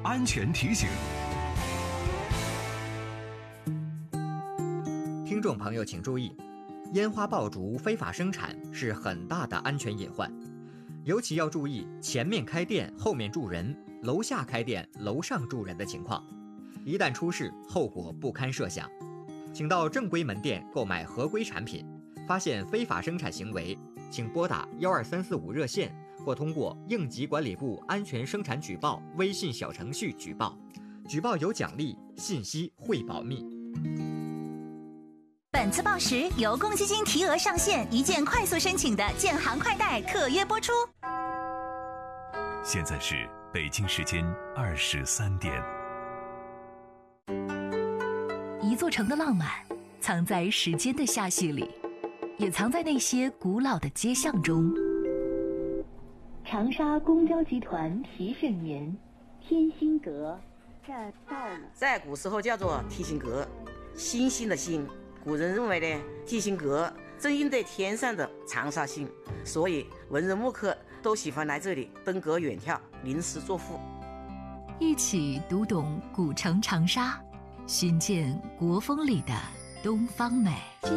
安全提醒。 听众朋友请注意，烟花爆竹非法生产是很大的安全隐患，尤其要注意前面开店后面住人，楼下开店楼上住人的情况，一旦出事后果不堪设想。请到正规门店购买合规产品，发现非法生产行为，请拨打12345热线或通过应急管理部安全生产举报微信小程序举报，举报有奖励，信息会保密。 本次报时由公积金提额上线一键快速申请的建行快贷特约播出。 现在是北京时间23点。 一座城的浪漫藏在时间的下序里，也藏在那些古老的街巷中。 长沙公交集团提示您，天心阁站到了。 在古时候叫做提心阁，星星的星。古人认为呢，提心阁正应对天上的长沙星，所以文人墨客都喜欢来这里登阁远眺，吟诗作赋。 一起读懂古城长沙，寻见国风里的东方美。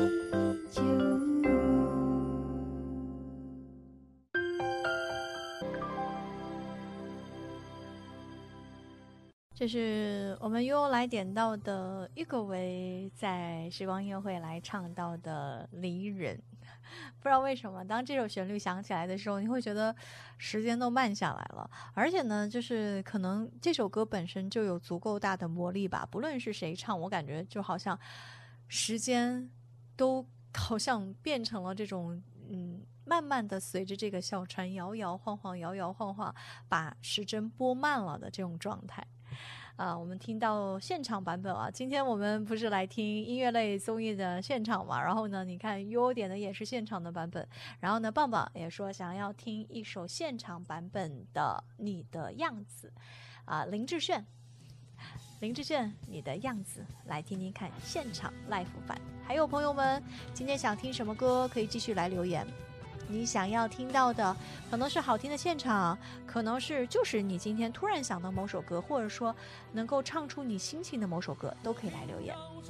这是我们又来点到的郁可唯在时光音乐会来唱到的《离人》。不知道为什么，当这首旋律响起来的时候，你会觉得时间都慢下来了。而且呢，就是可能这首歌本身就有足够大的魔力吧，不论是谁唱，我感觉就好像时间都好像变成了这种慢慢的随着这个小船摇摇晃晃摇摇晃晃，把时针拨慢了的这种状态。我们听到现场版本啊，今天我们不是来听音乐类综艺的现场嘛，然后呢你看优点的也是现场的版本，然后呢棒棒也说想要听一首现场版本的你的样子林志炫你的样子，来听听看现场 live 版。还有朋友们今天想听什么歌可以继续来留言，你想要听到的可能是好听的现场，可能是就是你今天突然想到某首歌，或者说能够唱出你心情的某首歌，都可以来留言。